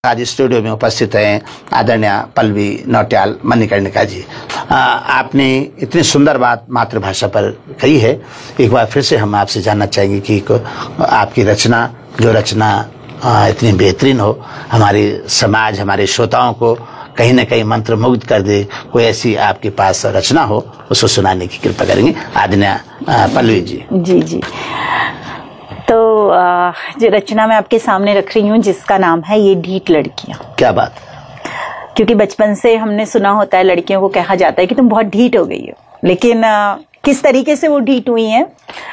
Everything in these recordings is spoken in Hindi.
आज स्टूडियो में उपस्थित हैं आदरणीय पल्लवी नौटियाल मणिकर्णिका जी। आपने इतनी सुंदर बात मातृभाषा पर कही है। एक बार फिर से हम आपसे जानना चाहेंगे कि आपकी रचना इतनी बेहतरीन हो, हमारे समाज, हमारे श्रोताओं को कहीं न कहीं मंत्रमुग्ध कर दे, कोई ऐसी आपके पास रचना हो, उसको सुनाने की कृपा करेंगे आदरणीय पल्लवी जी। जी। तो जो रचना मैं आपके सामने रख रही हूँ, जिसका नाम है ये ढीठ लड़कियां। क्या बात। क्योंकि बचपन से हमने सुना होता है, लड़कियों को कहा जाता है कि तुम बहुत ढीठ हो गई हो, लेकिन किस तरीके से वो ढीठ हुई हैं,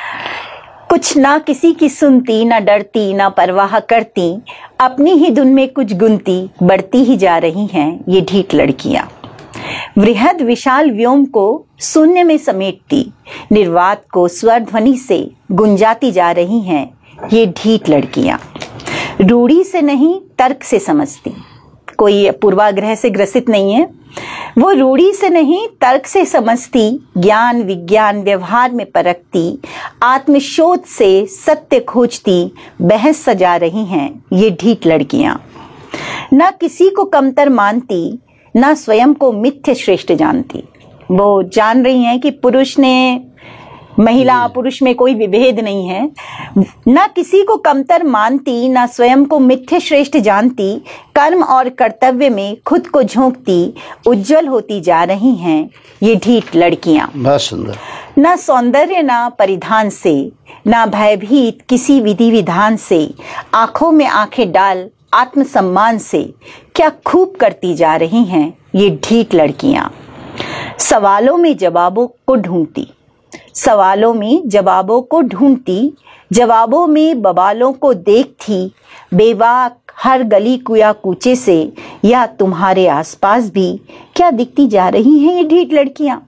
कुछ ना किसी की सुनती, ना डरती, ना परवाह करती, अपनी ही धुन में कुछ गुनती, बढ़ती ही जा रही हैं ये ढीठ लड़कियां। वृहद विशाल व्योम को शून्य में समेटती, निर्वात को स्वर ध्वनि से गुंजाती जा रही हैं ये ढीठ लड़कियां। रूढ़ी से नहीं, तर्क से समझती, कोई पूर्वाग्रह से ग्रसित नहीं है, वो रूढ़ी से नहीं तर्क से समझती, ज्ञान विज्ञान व्यवहार में परखती, आत्मशोध से सत्य खोजती, बहस सजा रही हैं ये ढीठ लड़कियां। ना किसी को कमतर मानती, ना स्वयं को मिथ्य श्रेष्ठ जानती। वो जान रही हैं कि पुरुष ने, महिला पुरुष में कोई विभेद नहीं है। ना किसी को कमतर मानती, ना स्वयं को मिथ्य श्रेष्ठ जानती, कर्म और कर्तव्य में खुद को झोंकती, उज्जवल होती जा रही हैं ये ढीठ लड़कियां। बहुत सुंदर। ना सौंदर्य ना परिधान से, ना भयभीत किसी विधि विधान से, आंखों में आंखें डाल आत्मसम्मान से, क्या खूब करती जा रही हैं ये ढीठ लड़कियां। सवालों में जवाबों को ढूंढती, सवालों में जवाबों को ढूंढती, जवाबों में बवालों को देखती, बेवाक हर गली कुया कूचे से, या तुम्हारे आसपास भी क्या दिखती जा रही हैं ये ढीठ लड़कियां।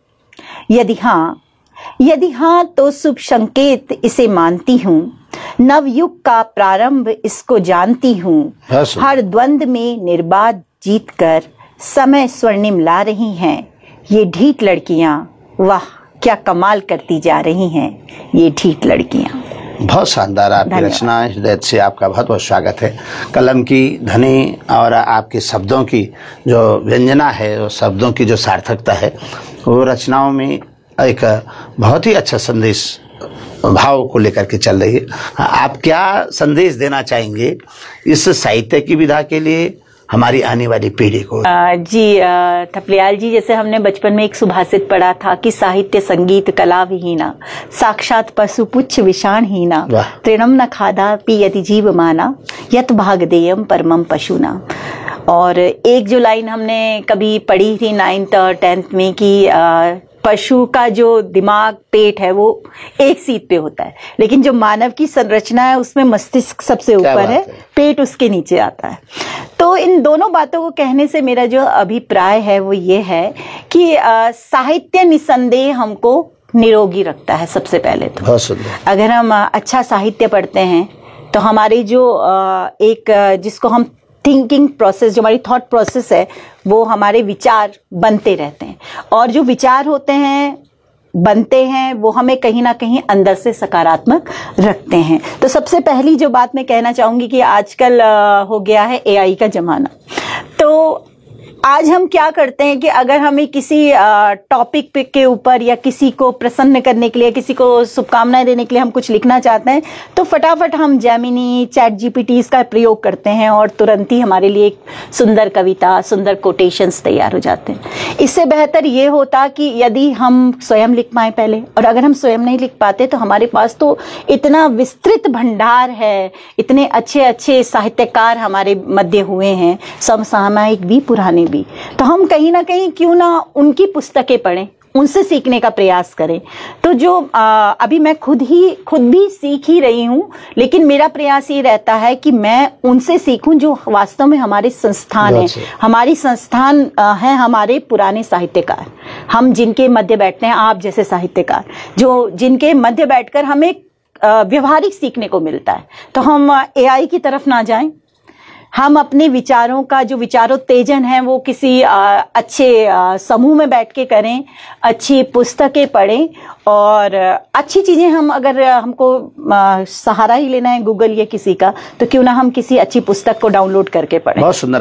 यदि हाँ तो शुभ संकेत इसे मानती हूँ, नवयुग का प्रारंभ इसको जानती हूँ। हर द्वंद में निर्बाध जीतकर समय स्वर्णिम ला रही हैं ये ढीठ लड़कियां। वाह, क्या कमाल करती जा रही हैं ये ढीठ लड़कियां। बहुत शानदार आपकी रचना, हृदय से आपका बहुत बहुत स्वागत है। कलम की धनी और आपके शब्दों की जो व्यंजना है, वो शब्दों की जो सार्थकता है, वो रचनाओं में एक बहुत ही अच्छा संदेश भाव को लेकर के चल रही है। आप क्या संदेश देना चाहेंगे इस साहित्य की विधा के लिए हमारी आने वाली पीढ़ी को? थपलियाल जी, जैसे हमने बचपन में एक सुभाषित पढ़ा था कि साहित्य संगीत कला विहीना, साक्षात पशु पुच्छ विषाण हीना, तृणम न खादा पियति जीव माना, यत भाग देयम परमम पशुना। और एक जो लाइन हमने कभी पढ़ी थी 9th और 10th में कि पशु का जो दिमाग, पेट है, वो एक सीट पे होता है, लेकिन जो मानव की संरचना है उसमें मस्तिष्क सबसे ऊपर है, पेट उसके नीचे आता है। तो इन दोनों बातों को कहने से मेरा जो अभिप्राय है वो ये है कि साहित्य निसंदेह हमको निरोगी रखता है। सबसे पहले तो बहुत सुंदर। अगर हम अच्छा साहित्य पढ़ते हैं तो हमारी जो जिसको हम थिंकिंग प्रोसेस, जो हमारी थॉट प्रोसेस है, वो हमारे विचार बनते रहते हैं, और जो विचार होते हैं, बनते हैं, वो हमें कहीं ना कहीं अंदर से सकारात्मक रखते हैं। तो सबसे पहली जो बात मैं कहना चाहूंगी कि आजकल हो गया है एआई का जमाना। तो आज हम क्या करते हैं कि अगर हमें किसी टॉपिक के ऊपर या किसी को प्रसन्न करने के लिए, किसी को शुभकामनाएं देने के लिए हम कुछ लिखना चाहते हैं, तो फटाफट हम जेमिनी, चैट जीपीटी इसका प्रयोग करते हैं और तुरंत ही हमारे लिए एक सुंदर कविता, सुंदर कोटेशंस तैयार हो जाते हैं। इससे बेहतर ये होता कि यदि हम स्वयं लिख पाए पहले, और अगर हम स्वयं नहीं लिख पाते तो हमारे पास तो इतना विस्तृत भंडार है, इतने अच्छे अच्छे साहित्यकार हमारे मध्य हुए हैं, समसामयिक भी पुराने भी। तो हम कहीं ना कहीं क्यों ना उनकी पुस्तकें पढ़ें, उनसे सीखने का प्रयास करें। तो जो अभी मैं खुद भी सीख ही रही हूं, लेकिन मेरा प्रयास ये रहता है कि मैं उनसे सीखूं जो वास्तव में हमारे संस्थान है, हमारी संस्थान है, हमारे पुराने साहित्यकार, हम जिनके मध्य बैठते हैं, आप जैसे साहित्यकार, जिनके मध्य बैठकर हमें व्यवहारिक सीखने को मिलता है। तो हम एआई की तरफ ना जाएं, हम अपने विचारों का जो विचारोत्तेजन है वो किसी अच्छे समूह में बैठ के करें, अच्छी पुस्तकें पढ़ें और अच्छी चीजें हम अगर हमको सहारा ही लेना है गूगल या किसी का, तो क्यों ना हम किसी अच्छी पुस्तक को डाउनलोड करके पढ़ें। बहुत सुंदर